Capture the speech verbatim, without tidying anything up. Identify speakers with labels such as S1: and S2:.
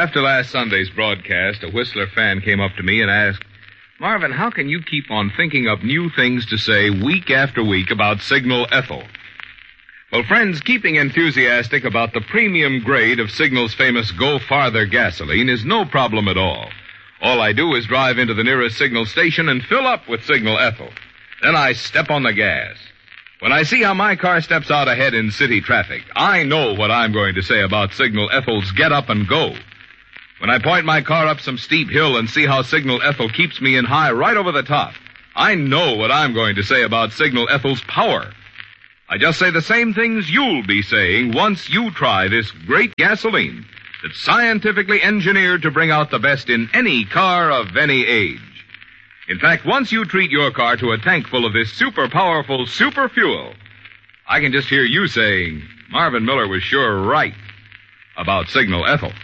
S1: After last Sunday's broadcast, a Whistler fan came up to me and asked, Marvin, how can you keep on thinking up new things to say week after week about Signal Ethyl? Well, friends, keeping enthusiastic about the premium grade of Signal's famous Go Farther gasoline is no problem at all. All I do is drive into the nearest Signal station and fill up with Signal Ethyl. Then I step on the gas. When I see how my car steps out ahead in city traffic, I know what I'm going to say about Signal Ethyl's Get Up and Go. When I point my car up some steep hill and see how Signal Ethyl keeps me in high right over the top, I know what I'm going to say about Signal Ethyl's power. I just say the same things you'll be saying once you try this great gasoline that's scientifically engineered to bring out the best in any car of any age. In fact, once you treat your car to a tank full of this super powerful super fuel, I can just hear you saying, Marvin Miller was sure right about Signal Ethyl.